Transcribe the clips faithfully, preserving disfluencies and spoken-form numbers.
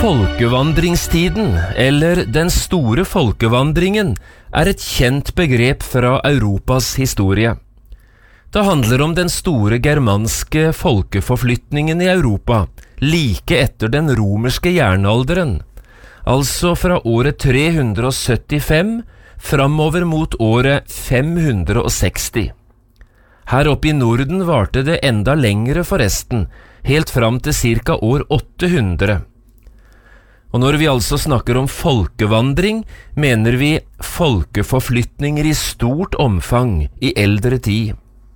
Folkevandringstiden, eller den store folkevandringen, er et kjent begrep fra Europas historie. Det handler om den store germanske folkeforflytningen i Europa, like etter den romerske jernalderen, altså fra året tre hundre syttifem framover mot året fem hundre seksti. Her oppe i Norden varte det enda lengre forresten, helt fram til cirka år åtte hundre. Og når vi altså snakker om folkevandring, mener vi folkeforflytninger i stort omfang i eldre tid.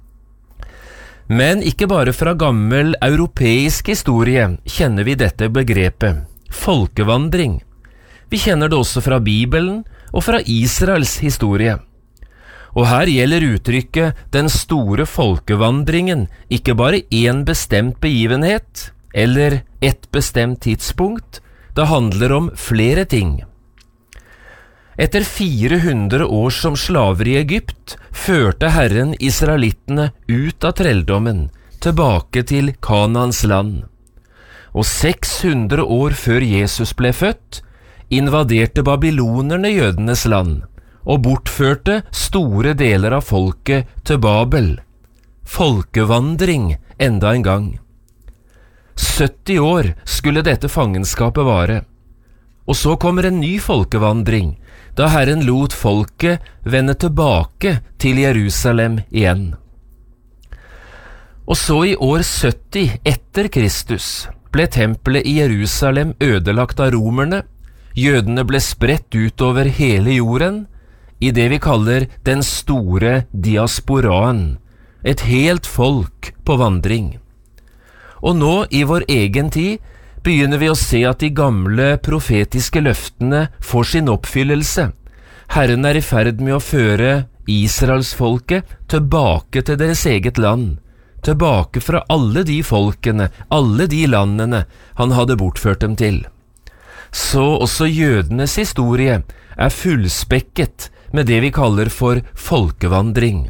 Men ikke bare fra gammel europeisk historie kjenner vi dette begrepet, folkevandring. Vi kjenner det også fra Bibelen og fra Israels historie. Og her gjelder uttrykket den store folkevandringen ikke bare en bestemt begivenhet, eller et bestemt tidspunkt. Det handler om flere ting. Etter fire hundre år som slaver i Egypt, førte Herren israelittene ut av trelldommen, tilbake til Kanaans land. Og seks hundre år før Jesus ble født, invaderte babylonerne jødenes land, og bortførte store deler av folket til Babel. Folkevandring enda en gang. sytti år skulle dette fangenskapet vare. Og så kommer en ny folkevandring, da Herren lot folket vende tilbake til Jerusalem igjen. Og så i år sytti etter Kristus ble tempelet i Jerusalem ødelagt av romerne. Jødene ble spredt utover hele jorden, i det vi kaller den store diasporaen, et helt folk på vandring. Og nå, i vår egen tid, begynner vi å se at de gamle profetiske løftene får sin oppfyllelse. Herren er i ferd med å føre Israelsfolket tilbake til deres eget land, tilbake fra alle de folkene, alle de landene han hadde bortført dem til. Så også jødenes historie er fullspekket med det vi kaller for folkevandring.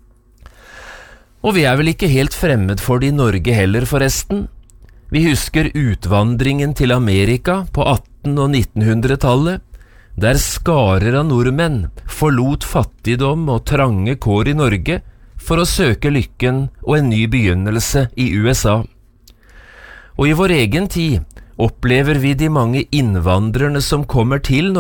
Og vi er vel ikke helt fremmed for det i Norge heller, forresten. Vi husker utvandringen til Amerika på atten- og nittenhundretallet, der skarer av nordmenn forlot fattigdom og trange kår i Norge for å søke lykken og en ny begynnelse i U S A. Og i vår egen tid opplever vi de mange innvandrerne som kommer til Norge,